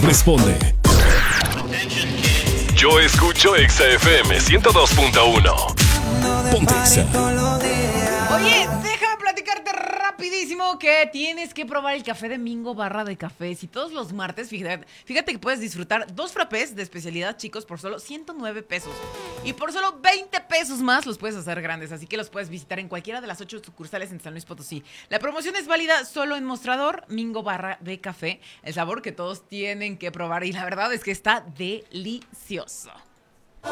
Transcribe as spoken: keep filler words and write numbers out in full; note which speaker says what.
Speaker 1: responde. Yo escucho Exa F M ciento dos punto uno. Ponte Exa.
Speaker 2: Oye, déjame platicarte rapidísimo que tienes que probar el café de Mingo Barra de Café. Si todos los martes, fíjate, fíjate que puedes disfrutar dos frappés de especialidad, chicos, por solo ciento nueve pesos. Y por solo veinte pesos más los puedes hacer grandes. Así que los puedes visitar en cualquiera de las ocho sucursales en San Luis Potosí. La promoción es válida solo en Mostrador Mingo Barra de Café. El sabor que todos tienen que probar. Y la verdad es que está delicioso.